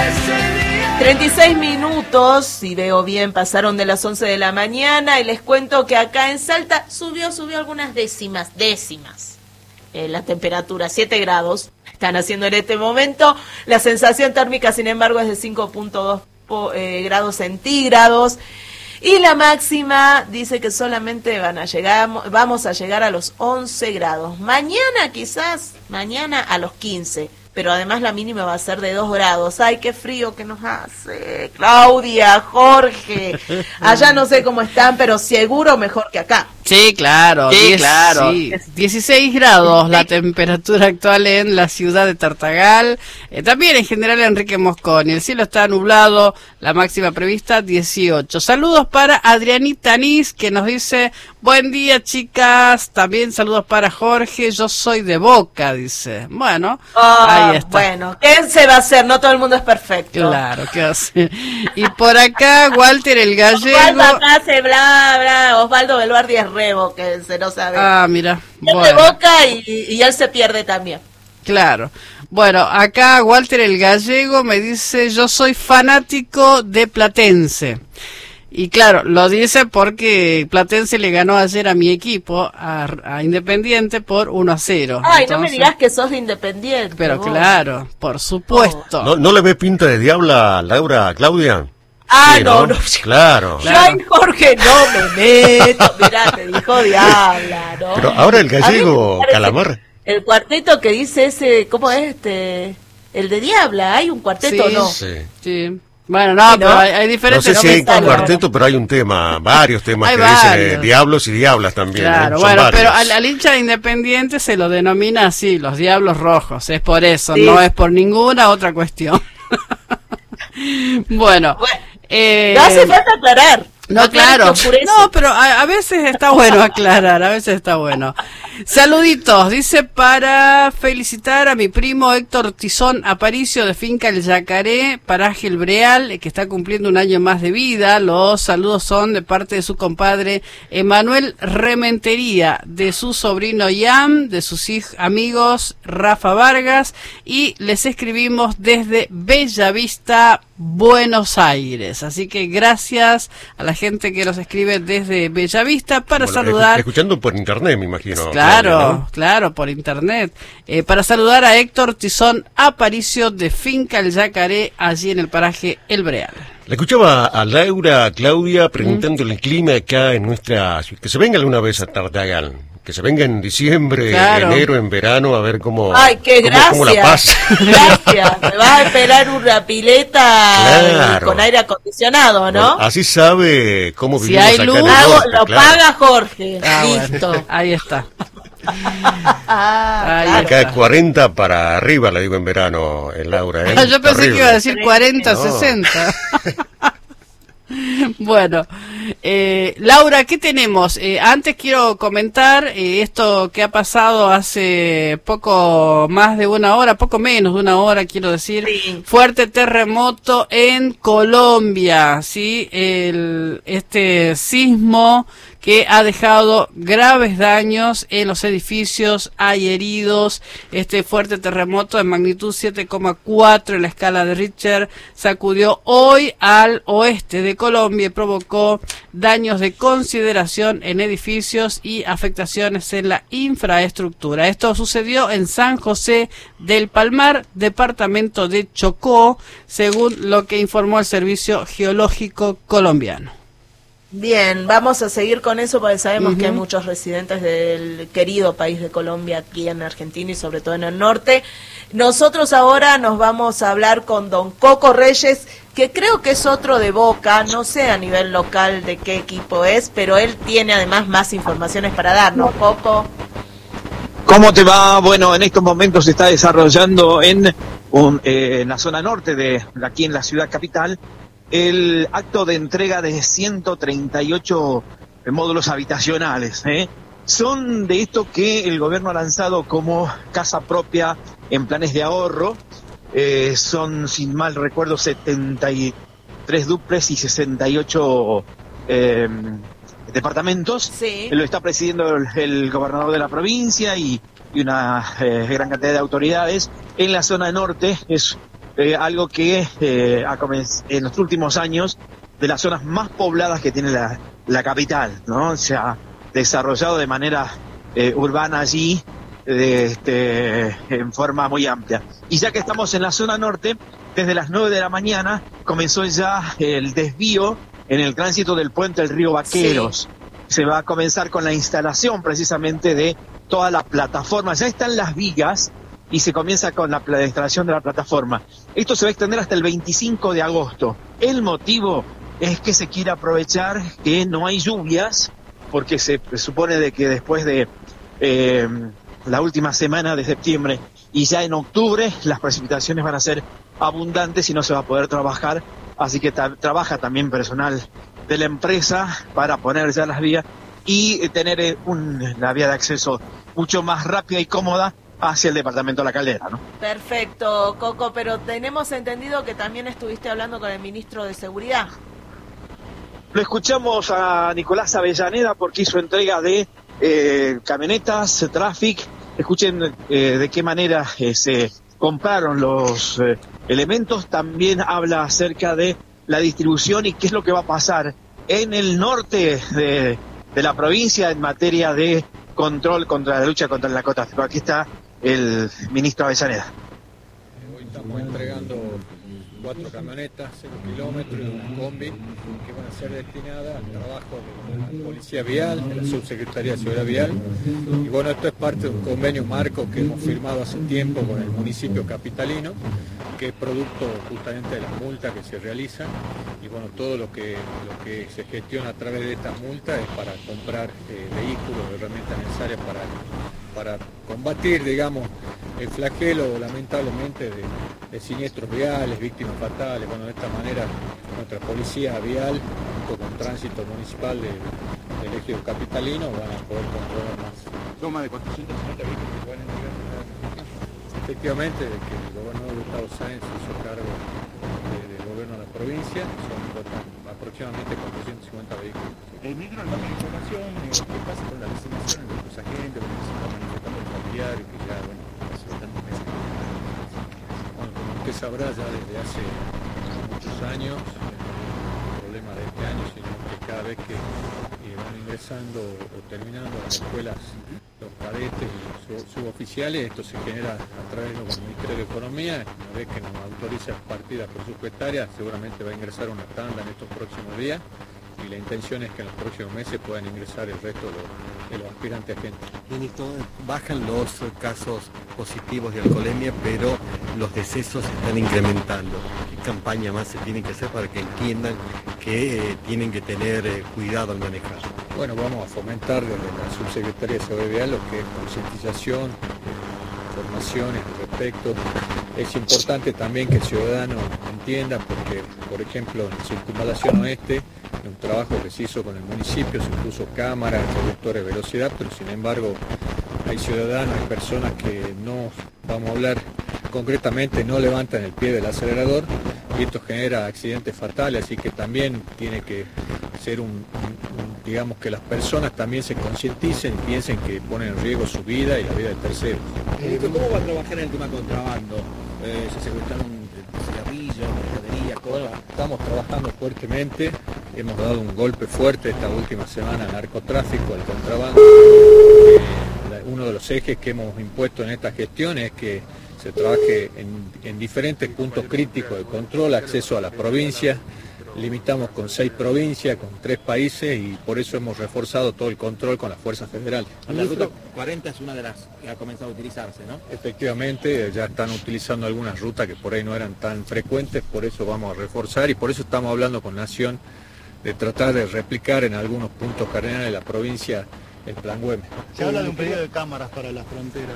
36 minutos, si veo bien, pasaron de las 11 de la mañana y les cuento que acá en Salta subió algunas décimas. La temperatura, 7 grados, están haciendo en este momento. La sensación térmica, sin embargo, es de 5.2 grados centígrados. Y la máxima dice que solamente vamos a llegar a los 11 grados. Mañana a los 15. Pero además la mínima va a ser de 2 grados. ¡Ay, qué frío que nos hace! Claudia, Jorge, allá no sé cómo están, pero seguro mejor que acá. Sí, claro. Sí, claro. Sí. 16 grados la temperatura actual en la ciudad de Tartagal. También en general Enrique Mosconi. El cielo está nublado, la máxima prevista 18. Saludos para Adrianita Nis, que nos dice: buen día, chicas. También saludos para Jorge. Yo soy de Boca, dice. Bueno, ahí está. Bueno, ¿qué se va a hacer? No todo el mundo es perfecto. Claro, ¿qué hace? Y por acá, Walter el Gallego. Osvaldo acá hace bla. Osvaldo Belvardi es rebo, que se no sabe. Ah, mira. Bueno. De Boca y él se pierde también. Claro. Bueno, acá Walter el Gallego me dice: yo soy fanático de Platense. Y claro, lo dice porque Platense le ganó ayer a mi equipo, a Independiente, por 1-0. Ay, entonces, no me digas que sos de Independiente. Pero vos. Claro, por supuesto. ¿No le ve pinta de diabla a Laura, Claudia? Ah, sí, no. Claro. Yo en Jorge no me meto. Mirá, te dijo diabla, ¿no? Pero ahora el Gallego, Calamar. El cuarteto que dice ese, ¿cómo es el de Diabla? ¿Hay un cuarteto o no? Sí. Bueno, no, pero hay diferentes. No sé si hay un cuarteto, pero hay un tema, varios temas hay que varios. dicen diablos y diablas también. Claro, bueno, pero al hincha de Independiente se lo denomina así, los Diablos Rojos. Es por eso, no es por ninguna otra cuestión. Bueno. No hace falta aclarar. No, claro. No, pero a veces está bueno aclarar, a veces está bueno. Saluditos, dice, para felicitar a mi primo Héctor Tizón Aparicio de Finca El Yacaré, paraje El Breal, que está cumpliendo un año más de vida. Los saludos son de parte de su compadre Emanuel Rementería, de su sobrino Ian, de sus amigos Rafa Vargas, y les escribimos desde Bellavista, Buenos Aires. Así que gracias a la gente que nos escribe desde Bellavista para saludar. Escuchando por internet, me imagino. Claro, Claudia, ¿no? claro, por internet. Para saludar a Héctor Tizón Aparicio de Finca El Yacaré, allí en el paraje El Breal. La escuchaba a Laura, Claudia, preguntándole el clima acá en nuestra... Que se venga alguna vez a Tartagal. Que se venga en diciembre, enero, en verano, a ver cómo... ¡Ay, qué gracia! Cómo la pasa. Gracias. Me vas a esperar una pileta con aire acondicionado, ¿no? Bueno, así sabe cómo vivimos hay acá luz, en el norte, lo paga Jorge. Listo. Bueno, Ahí está. Acá es 40 para arriba, le digo en verano, Laura. Yo pensé Terrible. que iba a decir 40, 60. Bueno, Laura, ¿qué tenemos? Antes quiero comentar esto que ha pasado hace poco más de una hora, poco menos de una hora, quiero decir. Sí. Fuerte terremoto en Colombia, ¿sí? Este sismo que ha dejado graves daños en los edificios, hay heridos. Este fuerte terremoto de magnitud 7,4 en la escala de Richter sacudió hoy al oeste de Colombia y provocó daños de consideración en edificios y afectaciones en la infraestructura. Esto sucedió en San José del Palmar, departamento de Chocó, según lo que informó el Servicio Geológico colombiano. Bien, vamos a seguir con eso porque sabemos que hay muchos residentes del querido país de Colombia aquí en Argentina y sobre todo en el norte. Nosotros ahora nos vamos a hablar con don Coco Reyes, que creo que es otro de Boca, no sé a nivel local de qué equipo es, pero él tiene además más informaciones para darnos. Coco. ¿Cómo te va? Bueno, en estos momentos se está desarrollando en la zona norte de aquí en la ciudad capital el acto de entrega de 138 módulos habitacionales. Son de estos que el gobierno ha lanzado como casa propia en planes de ahorro. Son, sin mal recuerdo, 73 dúplex y 68 departamentos. Sí. Lo está presidiendo el gobernador de la provincia y una gran cantidad de autoridades. En la zona norte es algo que en los últimos años, de las zonas más pobladas que tiene la capital, ¿no? Se ha desarrollado de manera urbana allí, en forma muy amplia. Y ya que estamos en la zona norte, desde las 9 de la mañana comenzó ya el desvío en el tránsito del puente del río Vaqueros. Sí. Se va a comenzar con la instalación precisamente de toda la plataforma. Ya están las vigas y se comienza con la instalación de la plataforma. Esto se va a extender hasta el 25 de agosto. El motivo es que se quiere aprovechar que no hay lluvias, porque se supone de que después de la última semana de septiembre y ya en octubre las precipitaciones van a ser abundantes y no se va a poder trabajar, así que trabaja también personal de la empresa para poner ya las vías y tener una vía de acceso mucho más rápida y cómoda hacia el departamento de La Caldera, ¿no? Perfecto, Coco, pero tenemos entendido que también estuviste hablando con el ministro de Seguridad. Lo escuchamos a Nicolás Avellaneda porque hizo entrega de camionetas, Traffic. Escuchen de qué manera se compraron los elementos. También habla acerca de la distribución y qué es lo que va a pasar en el norte de la provincia en materia de control contra la lucha contra el narcotráfico. Aquí está el ministro Avellaneda. Hoy estamos entregando 4 camionetas, 0 kilómetros y una combi que van a ser destinadas al trabajo de la Policía Vial, de la Subsecretaría de Seguridad Vial. Y bueno, esto es parte de un convenio marco que hemos firmado hace tiempo con el municipio capitalino, que es producto justamente de las multas que se realizan. Y bueno, todo lo que se gestiona a través de estas multas es para comprar vehículos, herramientas necesarias para combatir, digamos, el flagelo lamentablemente de siniestros viales, víctimas fatales. Bueno, de esta manera nuestra policía vial, junto con tránsito municipal del ejido capitalino, van a poder controlar más. Son más de 450 vehículos que van a entregar. Efectivamente, de que el gobernador Gustavo Sáenz hizo cargo del gobierno de la provincia, son aproximadamente 450 vehículos. El ministro nos da más información, ¿qué pasa con la designación de los agentes? Bueno, se está manifestando el familiario, que ya, bueno, hace bastantes meses. Bueno, como usted sabrá, ya desde hace muchos años, el problema de este año, sino que cada vez que van ingresando o terminando las escuelas los cadetes y los suboficiales, esto se genera a través del Ministerio de Economía. Una vez que nos autoriza partidas presupuestarias, seguramente va a ingresar una tanda en estos próximos días y la intención es que en los próximos meses puedan ingresar el resto de los aspirantes agentes. Ministro, bajan los casos positivos de alcoholemia, pero los decesos se están incrementando. ¿Qué campaña más se tiene que hacer para que entiendan que tienen que tener cuidado al manejar? Bueno, vamos a fomentar desde la Subsecretaría de Seguridad Vial lo que es concientización, informaciones al respecto. Es importante también que el ciudadano entienda, porque, por ejemplo, en Circunvalación Oeste, en un trabajo que se hizo con el municipio, se puso cámaras, reductores de velocidad, pero sin embargo hay ciudadanos, hay personas que no, vamos a hablar concretamente, no levantan el pie del acelerador y esto genera accidentes fatales, así que también tiene que ser digamos que las personas también se concienticen y piensen que ponen en riesgo su vida y la vida de terceros. ¿Cómo va a trabajar en el tema contrabando? ¿Se secuestraron cigarrillos, mercadería, bueno, estamos trabajando fuertemente, hemos dado un golpe fuerte esta última semana al narcotráfico, al contrabando. Uno de los ejes que hemos impuesto en esta gestión es que se trabaje en diferentes puntos críticos de control, acceso a la provincia. Limitamos con 6 provincias, con 3 países y por eso hemos reforzado todo el control con las fuerzas federales. La ruta 40 es una de las que ha comenzado a utilizarse, ¿no? Efectivamente, ya están utilizando algunas rutas que por ahí no eran tan frecuentes, por eso vamos a reforzar y por eso estamos hablando con Nación de tratar de replicar en algunos puntos cardinales de la provincia el Plan Güemes. Se habla de un pedido de cámaras para las fronteras.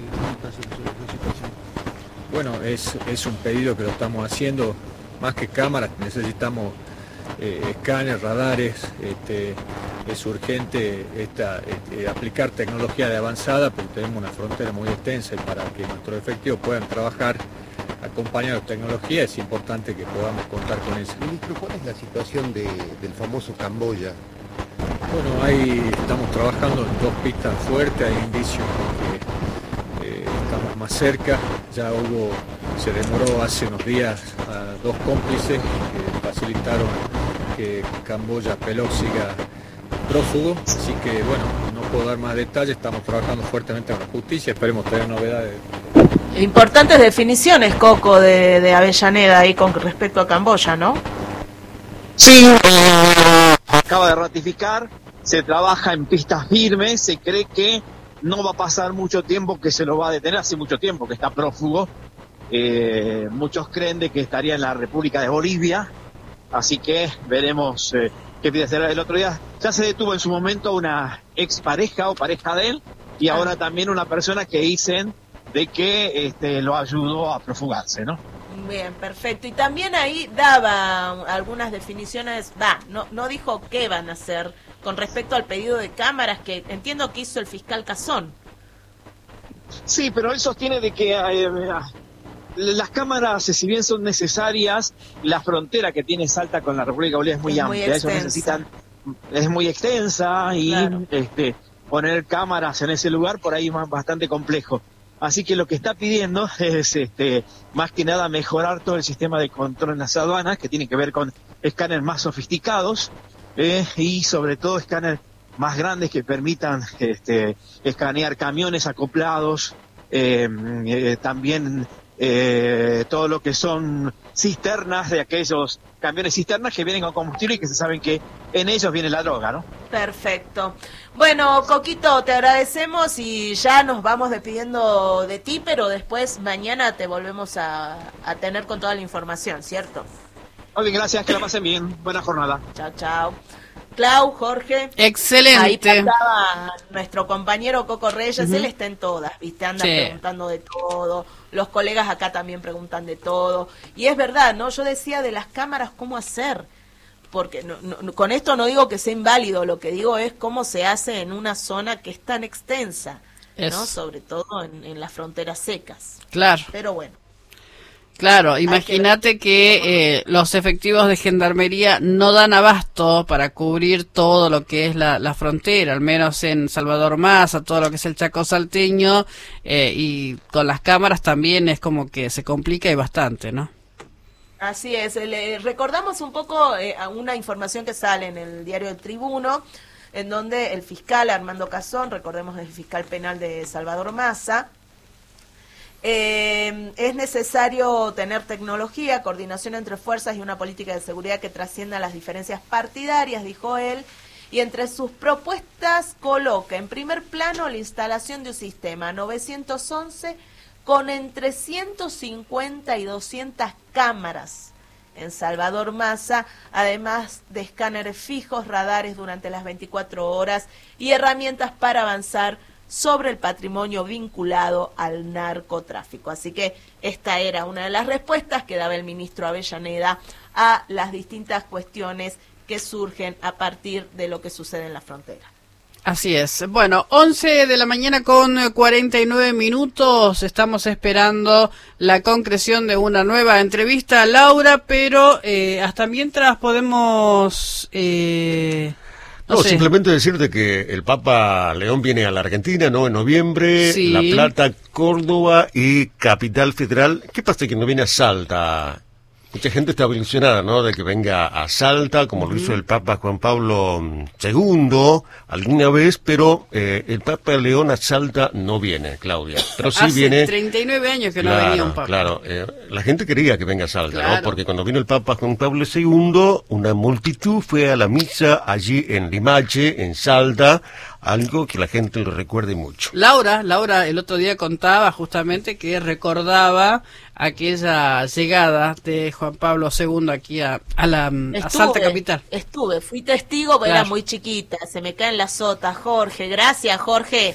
Bueno, es un pedido que lo estamos haciendo. Más que cámaras, necesitamos escáneres, radares, es urgente aplicar tecnología de avanzada porque tenemos una frontera muy extensa y para que nuestros efectivos puedan trabajar acompañados de tecnología es importante que podamos contar con eso. Ministro, ¿cuál es la situación del famoso Camboya? Bueno, ahí estamos trabajando en 2 pistas fuertes, hay indicios que estamos más cerca, ya Se demoró hace unos días a 2 cómplices que facilitaron que Camboya Pelok siga prófugo, así que bueno, no puedo dar más detalles, estamos trabajando fuertemente con la justicia, esperemos tener novedades. Importantes definiciones, Coco, de Avellaneda ahí con respecto a Camboya, ¿no? Sí, acaba de ratificar, se trabaja en pistas firmes, se cree que no va a pasar mucho tiempo que se lo va a detener, hace mucho tiempo que está prófugo, muchos creen de que estaría en la República de Bolivia, así que veremos qué pide hacer. El otro día ya se detuvo en su momento una expareja o pareja de él, y ahora también una persona que dicen de que lo ayudó a profugarse, ¿no? Bien, perfecto. Y también ahí daba algunas definiciones, no dijo qué van a hacer con respecto al pedido de cámaras que entiendo que hizo el fiscal Cazón. Sí, pero él sostiene de que las cámaras, si bien son necesarias, la frontera que tiene Salta con la República de Bolivia es muy amplia. Ellos necesitan, es muy extensa y claro, poner cámaras en ese lugar por ahí es bastante complejo. Así que lo que está pidiendo es más que nada mejorar todo el sistema de control en las aduanas, que tiene que ver con escáneres más sofisticados y sobre todo escáneres más grandes que permitan escanear camiones acoplados, también todo lo que son cisternas, de aquellos camiones cisternas que vienen con combustible y que se saben que en ellos viene la droga, ¿no? Perfecto. Bueno, Coquito, te agradecemos y ya nos vamos despidiendo de ti, pero después mañana te volvemos a tener con toda la información, ¿cierto? Muy bien, gracias, que la pasen bien. Buena jornada. Chao, chao. Clau, Jorge. Excelente. Ahí pasaba nuestro compañero Coco Reyes, él está en todas, ¿viste? Anda preguntando de todo, los colegas acá también preguntan de todo. Y es verdad, ¿no? Yo decía de las cámaras, ¿cómo hacer? Porque con esto no digo que sea inválido, lo que digo es cómo se hace en una zona que es tan extensa, ¿no? Sobre todo en las fronteras secas. Claro. Pero bueno. Claro, imagínate que los efectivos de gendarmería no dan abasto para cubrir todo lo que es la frontera, al menos en Salvador Maza, todo lo que es el Chaco salteño, y con las cámaras también es como que se complica y bastante, ¿no? Así es, recordamos un poco una información que sale en el diario El Tribuno, en donde el fiscal Armando Cazón, recordemos el fiscal penal de Salvador Maza, es necesario tener tecnología, coordinación entre fuerzas y una política de seguridad que trascienda las diferencias partidarias, dijo él, y entre sus propuestas coloca en primer plano la instalación de un sistema 911 con entre 150 y 200 cámaras en Salvador Maza, además de escáneres fijos, radares durante las 24 horas y herramientas para avanzar sobre el patrimonio vinculado al narcotráfico. Así que esta era una de las respuestas que daba el ministro Avellaneda a las distintas cuestiones que surgen a partir de lo que sucede en la frontera. Así es. Bueno, 11 de la mañana con 49 minutos. Estamos esperando la concreción de una nueva entrevista a Laura, pero hasta mientras podemos... No, simplemente decirte que el Papa León viene a la Argentina, ¿no? En noviembre, sí. La Plata, Córdoba y Capital Federal. ¿Qué pasa que no viene a Salta? Mucha gente está ilusionada, ¿no? De que venga a Salta, como lo hizo el Papa Juan Pablo II alguna vez, pero el Papa León a Salta no viene, Claudia. Pero sí viene... Hace 39 años que no venía un Papa. Claro, la gente quería que venga a Salta, ¿no? Porque cuando vino el Papa Juan Pablo II, una multitud fue a la misa allí en Limache, en Salta, algo que la gente lo recuerde mucho. Laura el otro día contaba justamente que recordaba aquella llegada de Juan Pablo II aquí a Salta Capital. Fui testigo, pero era muy chiquita, se me caen las sotas, Jorge, gracias Jorge,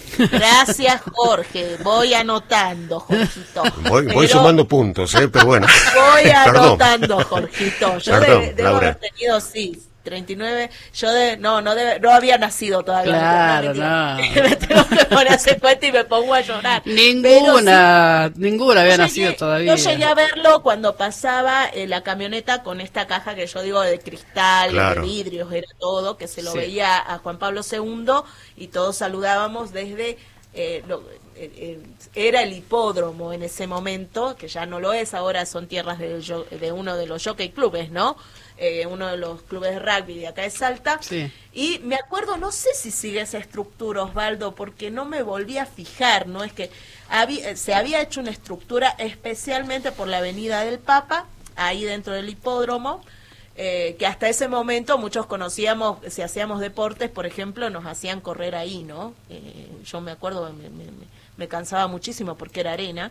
voy anotando, Jorgito. Voy sumando puntos, pero bueno. Voy anotando, Jorgito, yo debo haber tenido, 39, yo no había nacido todavía. Claro, no. Me tengo que poner a hacer cuenta y me pongo a llorar. Ninguna había nacido todavía. Yo llegué a verlo cuando pasaba la camioneta con esta caja que yo digo de cristal, de vidrios, era todo, que se lo veía a Juan Pablo II y todos saludábamos desde era el hipódromo en ese momento, que ya no lo es, ahora son tierras de uno de los jockey clubes, ¿no? Uno de los clubes de rugby de acá de Salta. Sí. Y me acuerdo, no sé si sigue esa estructura, Osvaldo, porque no me volví a fijar, ¿no? Es que se había hecho una estructura especialmente por la Avenida del Papa, ahí dentro del hipódromo, que hasta ese momento muchos conocíamos, si hacíamos deportes, por ejemplo, nos hacían correr ahí, ¿no? Yo me acuerdo, me cansaba muchísimo porque era arena,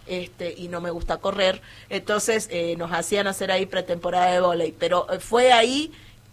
y no me gusta correr, entonces nos hacían hacer ahí pretemporada de vóley, pero fue ahí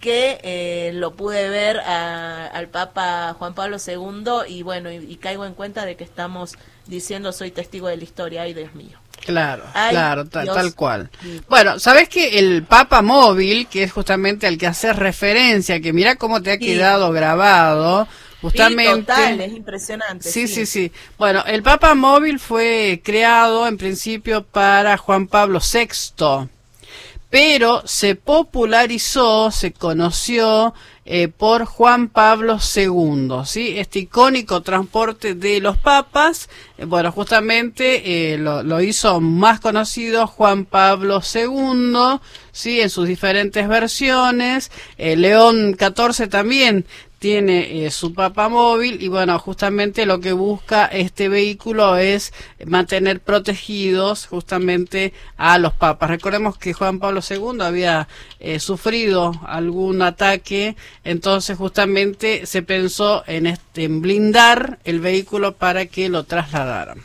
que lo pude ver al Papa Juan Pablo II, y bueno, y caigo en cuenta de que estamos diciendo soy testigo de la historia, ay Dios mío. Claro, Ay, claro, Dios. tal cual. Bueno, ¿sabés que el Papa Móvil, que es justamente al que haces referencia, que mira cómo te ha quedado grabado, justamente... Sí, total, es impresionante. Sí. Bueno, el Papa Móvil fue creado en principio para Juan Pablo VI, pero se popularizó, se conoció por Juan Pablo II, ¿sí? Este icónico transporte de los papas, bueno, justamente lo hizo más conocido Juan Pablo II, ¿sí? En sus diferentes versiones. León XIV también tiene su Papa Móvil, y bueno, justamente lo que busca este vehículo es mantener protegidos justamente a los papas. Recordemos que Juan Pablo II había sufrido algún ataque, entonces justamente se pensó en blindar el vehículo para que lo trasladaran.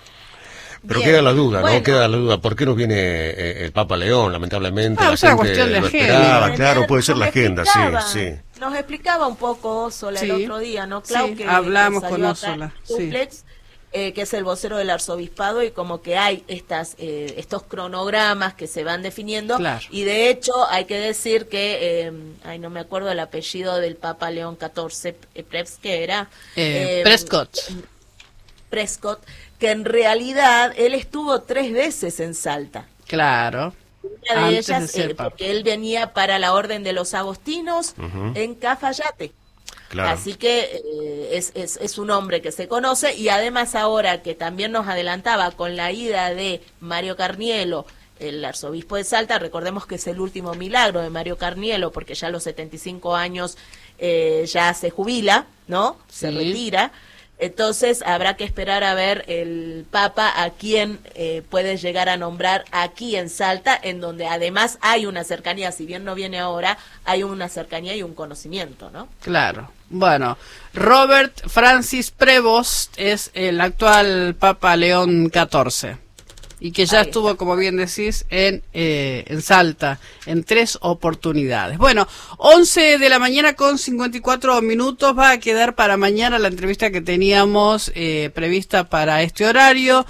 Pero Bien. queda la duda, Bueno. ¿no? Queda la duda. ¿Por qué no viene el Papa León? Lamentablemente. Ah, la es una gente cuestión de lo agenda. esperaba, claro, puede ser Nos la agenda, explicaba, sí. Nos explicaba un poco Sola el Sí. otro día, ¿no, Clau? Sí, que hablamos salió con acá Úrsula, en Duplex, que es el vocero del arzobispado, y como que hay estos cronogramas que se van definiendo, Claro. y de hecho hay que decir que, no me acuerdo el apellido del Papa León XIV, que era... Prescott, que en realidad él estuvo 3 veces en Salta. Claro. Una de Antes de ellas, ser papa. porque él venía para la Orden de los Agostinos en Cafayate. Claro. Así que es un hombre que se conoce, y además ahora que también nos adelantaba con la ida de Mario Carnielo, el arzobispo de Salta, recordemos que es el último milagro de Mario Carnielo, porque ya a los 75 años ya se jubila, ¿no? Se Sí. retira. Entonces habrá que esperar a ver el Papa a quien puede llegar a nombrar aquí en Salta, en donde además hay una cercanía, si bien no viene ahora, hay una cercanía y un conocimiento, ¿no? Claro. Bueno, Robert Francis Prevost es el actual Papa León XIV, y que ya Ahí estuvo, está. como bien decís, en Salta en 3 oportunidades. Bueno, 11 de la mañana con 54 minutos. Va a quedar para mañana la entrevista que teníamos prevista para este horario.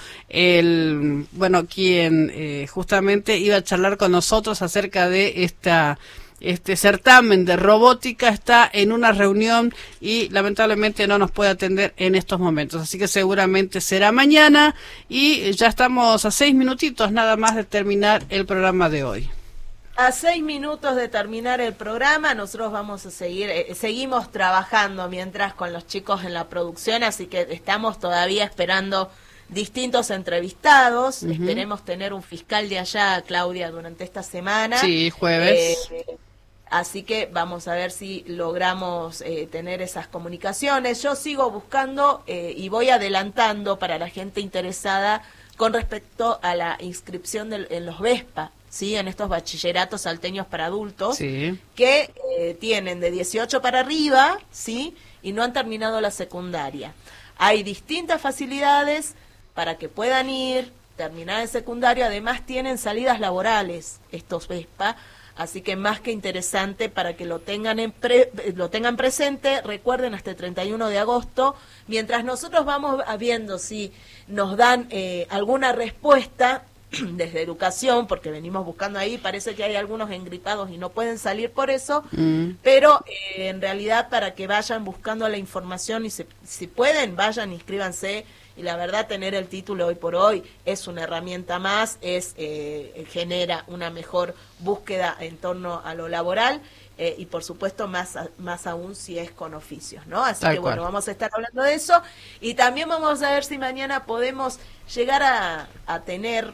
Quien justamente iba a charlar con nosotros acerca de este certamen de robótica está en una reunión y lamentablemente no nos puede atender en estos momentos, así que seguramente será mañana, y ya estamos a 6 minutitos nada más de terminar el programa de hoy. A 6 minutos de terminar el programa, nosotros vamos a seguimos trabajando mientras con los chicos en la producción, así que estamos todavía esperando distintos entrevistados. Esperemos tener un fiscal de allá, Claudia, durante esta semana. Sí, jueves. Así que vamos a ver si logramos tener esas comunicaciones. Yo sigo buscando y voy adelantando para la gente interesada con respecto a la inscripción en los VESPA, ¿sí? En estos bachilleratos salteños para adultos, Sí. que tienen de 18 para arriba, ¿sí? Y no han terminado la secundaria. Hay distintas facilidades para que puedan ir, terminar el secundario. Además tienen salidas laborales estos VESPA. Así que más que interesante para que lo tengan lo tengan presente. Recuerden, hasta el 31 de agosto, mientras nosotros vamos viendo si nos dan alguna respuesta desde educación, porque venimos buscando ahí, parece que hay algunos engripados y no pueden salir por eso, pero en realidad para que vayan buscando la información y si pueden, vayan, inscríbanse y la verdad tener el título hoy por hoy es una herramienta más, genera una mejor búsqueda en torno a lo laboral, y por supuesto más aún si es con oficios, ¿no? Así que bueno, vamos a estar hablando de eso, y también vamos a ver si mañana podemos llegar a tener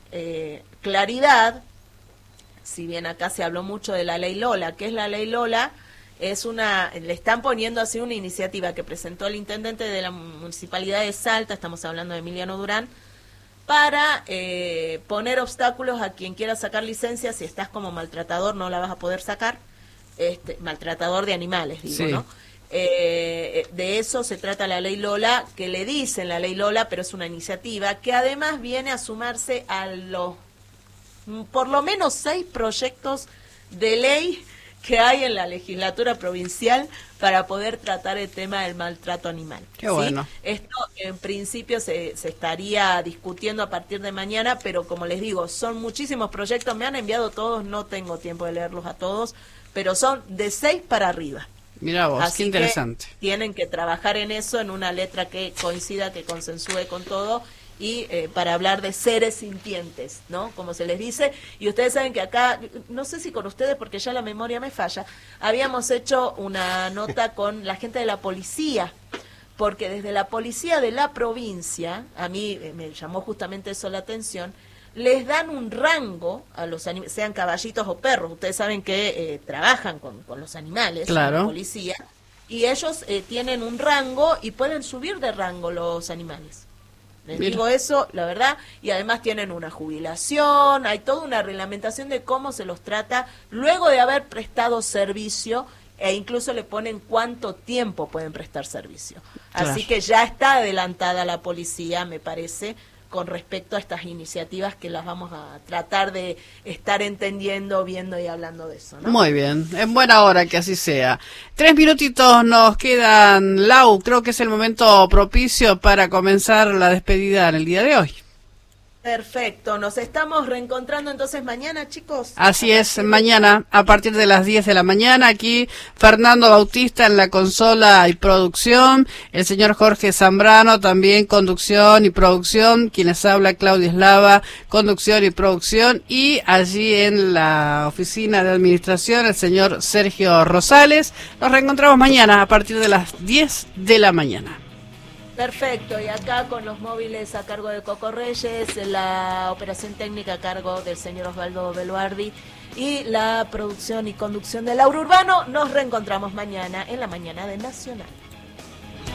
claridad, si bien acá se habló mucho de la ley Lola. ¿Qué es la ley Lola? Le están poniendo así una iniciativa que presentó el intendente de la Municipalidad de Salta, estamos hablando de Emiliano Durán, para poner obstáculos a quien quiera sacar licencia. Si estás como maltratador no la vas a poder sacar, maltratador de animales, digo, sí, ¿no? De eso se trata la ley Lola, que le dicen la ley Lola, pero es una iniciativa que además viene a sumarse a los por lo menos 6 proyectos de ley que hay en la legislatura provincial para poder tratar el tema del maltrato animal. Qué bueno. Esto en principio se estaría discutiendo a partir de mañana, pero como les digo, son muchísimos proyectos, me han enviado todos, no tengo tiempo de leerlos a todos, pero son de 6 para arriba. Mirá vos, así qué interesante. Tienen que trabajar en eso, en una letra que coincida, que consensúe con todo, y para hablar de seres sintientes, ¿no? Como se les dice. Y ustedes saben que acá, no sé si con ustedes, porque ya la memoria me falla, habíamos hecho una nota con la gente de la policía, porque desde la policía de la provincia, a mí me llamó justamente eso la atención, les dan un rango a los animales, sean caballitos o perros. Ustedes saben que trabajan con los animales, claro, la policía, y ellos tienen un rango y pueden subir de rango los animales. Les digo eso, la verdad, y además tienen una jubilación, hay toda una reglamentación de cómo se los trata luego de haber prestado servicio, e incluso le ponen cuánto tiempo pueden prestar servicio. Claro. Así que ya está adelantada la policía, me parece, con respecto a estas iniciativas que las vamos a tratar de estar entendiendo, viendo y hablando de eso, ¿no? Muy bien, en buena hora que así sea. 3 minutitos nos quedan, Lau, creo que es el momento propicio para comenzar la despedida en el día de hoy. Perfecto, nos estamos reencontrando entonces mañana, chicos. Así es, mañana a partir de las 10 de la mañana, aquí Fernando Bautista en la consola y producción, el señor Jorge Zambrano también conducción y producción, quienes habla Claudia Eslava, conducción y producción, y allí en la oficina de administración el señor Sergio Rosales. Nos reencontramos mañana a partir de las 10 de la mañana. Perfecto, y acá con los móviles a cargo de Coco Reyes, la operación técnica a cargo del señor Osvaldo Beluardi y la producción y conducción de Laura Urbano, nos reencontramos mañana en la mañana de Nacional.